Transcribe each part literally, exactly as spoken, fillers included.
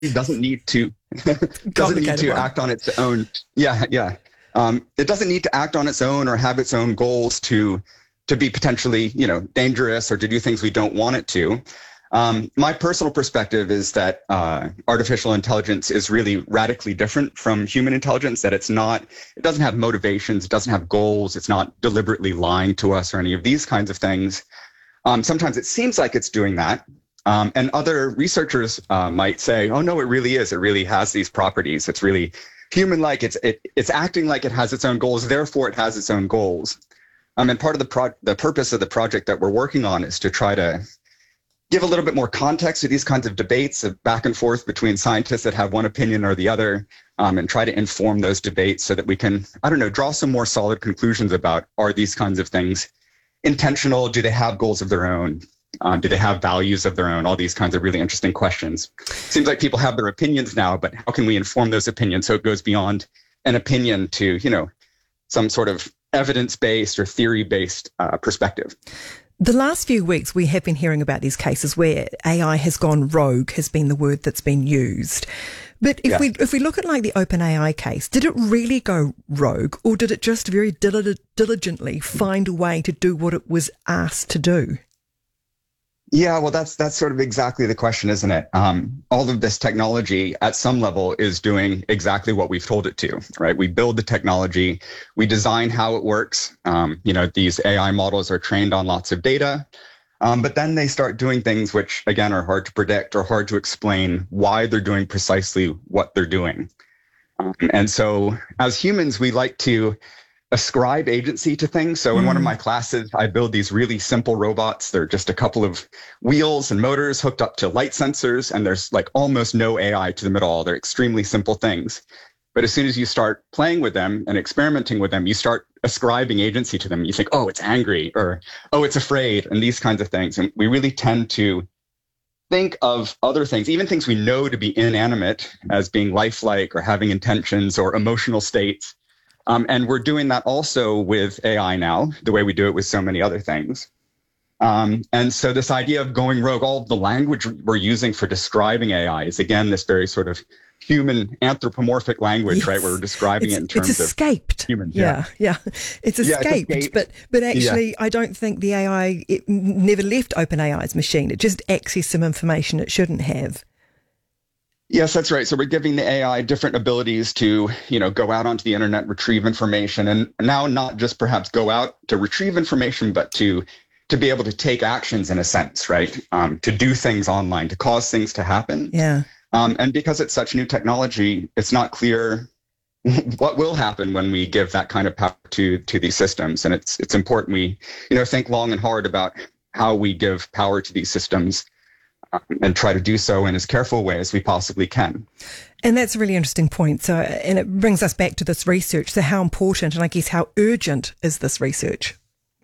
doesn't need to doesn't need to one. act on its own. Yeah, yeah. Um, it doesn't need to act on its own or have its own goals to to be potentially, you know, dangerous or to do things we don't want it to. Um, my personal perspective is that uh, artificial intelligence is really radically different from human intelligence, that it's not, it doesn't have motivations, it doesn't have goals, it's not deliberately lying to us or any of these kinds of things. Um, sometimes it seems like it's doing that. Um, and other researchers uh, might say, oh, no, it really is. It really has these properties. It's really human-like. It's it, it's acting like it has its own goals. Therefore, it has its own goals. Um, and part of the pro- the purpose of the project that we're working on is to try to give a little bit more context to these kinds of debates of back and forth between scientists that have one opinion or the other, um, and try to inform those debates so that we can, I don't know, draw some more solid conclusions about, are these kinds of things intentional? Do they have goals of their own? Um, do they have values of their own? All these kinds of really interesting questions. Seems like people have their opinions now, but how can we inform those opinions so it goes beyond an opinion to, you know, some sort of evidence-based or theory-based uh, perspective? The last few weeks, we have been hearing about these cases where A I has gone rogue, has been the word that's been used. But if yeah. we if we look at like the OpenAI case, did it really go rogue, or did it just very dil- diligently find a way to do what it was asked to do? Yeah, well, that's that's sort of exactly the question, isn't it? Um, all of this technology at some level is doing exactly what we've told it to, right? We build the technology, we design how it works. Um, you know, these A I models are trained on lots of data, um, but then they start doing things which, again, are hard to predict or hard to explain why they're doing precisely what they're doing. Um, and so as humans, we like to ascribe agency to things. So in mm. one of my classes, I build these really simple robots. They're just a couple of wheels and motors hooked up to light sensors, and there's like almost no A I to them at all. They're extremely simple things. But as soon as you start playing with them and experimenting with them, you start ascribing agency to them. You think, oh, it's angry, or, oh, it's afraid, and these kinds of things. And we really tend to think of other things, even things we know to be inanimate, as being lifelike or having intentions or emotional states. Um, and we're doing that also with A I now, the way we do it with so many other things. Um, and so this idea of going rogue, all of the language we're using for describing A I is, again, this very sort of human anthropomorphic language, yes. right? Where we're describing it's, it in terms it's escaped. of humans. Yeah, yeah. yeah. It's, escaped, yeah, it's escaped, but but actually, yeah. I don't think the A I, it never left OpenAI's machine. It just accessed some information it shouldn't have. Yes, that's right. So we're giving the A I different abilities to, you know, go out onto the internet, retrieve information, and now not just perhaps go out to retrieve information, but to to be able to take actions in a sense, right? Um, to do things online, to cause things to happen. Yeah. Um, and because it's such new technology, it's not clear what will happen when we give that kind of power to to these systems. And it's it's important we, you know, think long and hard about how we give power to these systems. Um, and try to do so in as careful a way as we possibly can. And that's a really interesting point. So, and it brings us back to this research. So how important and I guess how urgent is this research?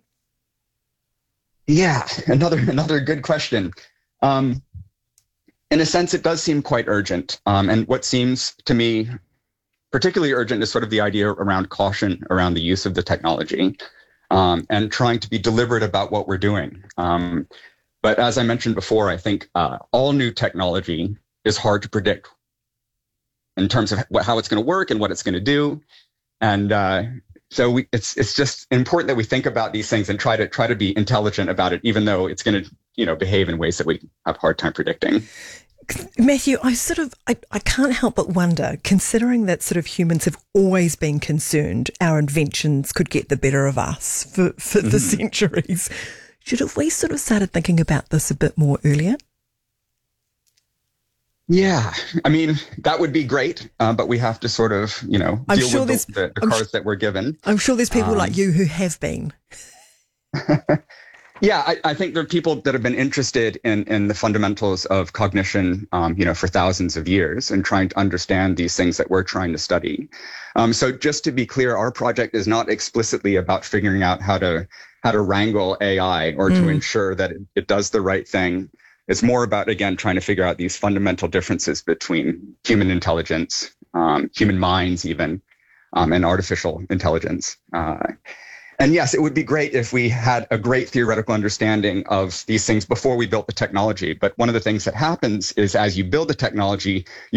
Yeah, another another good question. Um, in a sense, it does seem quite urgent. Um, and what seems to me particularly urgent is sort of the idea around caution around the use of the technology, um, and trying to be deliberate about what we're doing. Um, But as I mentioned before, I think uh, all new technology is hard to predict in terms of what, how it's going to work and what it's going to do. And uh, so we, it's it's just important that we think about these things and try to try to be intelligent about it, even though it's going to, you know, behave in ways that we have a hard time predicting. Matthew, I sort of, I, I can't help but wonder, considering that sort of humans have always been concerned our inventions could get the better of us for, for the mm-hmm. centuries. Should have we sort of started thinking about this a bit more earlier? Yeah, I mean, that would be great, uh, but we have to sort of, you know, I'm deal sure with the, the, the cards sh- that we're given. I'm sure there's people um, like you who have been. Yeah, I, I think there are people that have been interested in, in the fundamentals of cognition, um, you know, for thousands of years and trying to understand these things that we're trying to study. Um, so just to be clear, our project is not explicitly about figuring out how to how to wrangle A I or mm. to ensure that it, it does the right thing. It's more about, again, trying to figure out these fundamental differences between human intelligence, um, human minds even, um, and artificial intelligence. Uh, And yes, it would be great if we had a great theoretical understanding of these things before we built the technology. But one of the things that happens is as you build the technology,